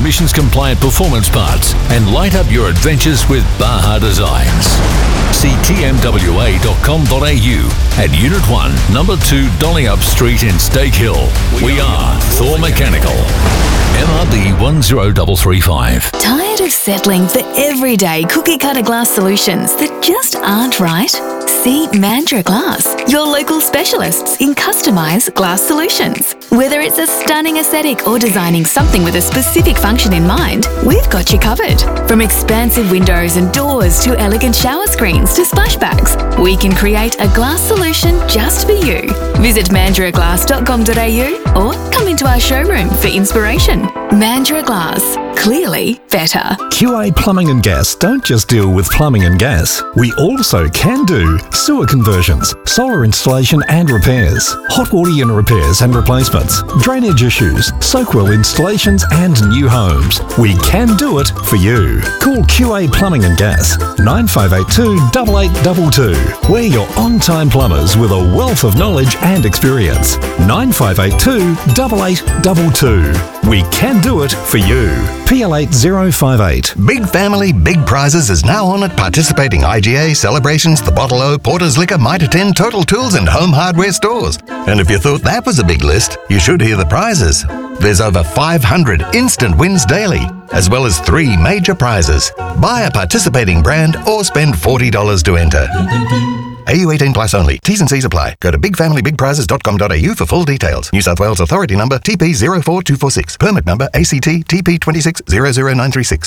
emissions-compliant performance parts and light up your adventures with Baha Designs. See tmwa.com.au at Unit 1, Number 2 Dollyup Street in Stake Hill. We are Thor Mechanical. MRB 10335. Tired of settling for everyday cookie-cutter glass solutions that just aren't right? See Mandurah Glass, your local specialists in customised glass solutions. Whether it's a stunning aesthetic or designing something with a specific function in mind, we've got you covered. From expansive windows and doors to elegant shower screens to splashbacks, we can create a glass solution just for you. Visit mandurahglass.com.au or come into our showroom for inspiration. Mandurah Glass. Clearly better. QA Plumbing and Gas don't just deal with plumbing and gas. We also can do sewer conversions, solar installation and repairs, hot water unit repairs and replacements, drainage issues, soak well installations and new homes. We can do it for you. Call QA Plumbing and Gas 9582 8822. We're your on-time plumbers with a wealth of knowledge and experience. 9582 8822. We can do it for you. PL8058. Big Family, Big Prizes is now on at participating IGA, Celebrations, The Bottle O, Porter's Liquor, Mitre 10, Total Tools and Home Hardware stores. And if you thought that was a big list, you should hear the prizes. There's over 500 instant wins daily, as well as 3 major prizes. Buy a participating brand or spend $40 to enter. AU 18 plus only. T's and C's apply. Go to bigfamilybigprizes.com.au for full details. New South Wales Authority number TP04246. Permit number ACT TP2600936.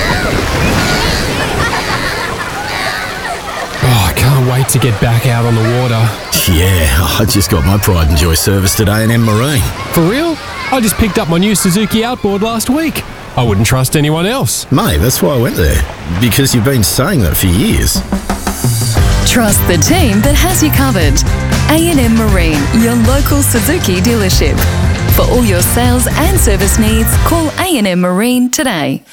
Oh, I can't wait to get back out on the water. Yeah, I just got my Pride and Joy service today in M Marine. For real? I just picked up my new Suzuki Outboard last week. I wouldn't trust anyone else. Mate, that's why I went there. Because you've been saying that for years. Trust the team that has you covered. A&M Marine, your local Suzuki dealership. For all your sales and service needs, call A&M Marine today.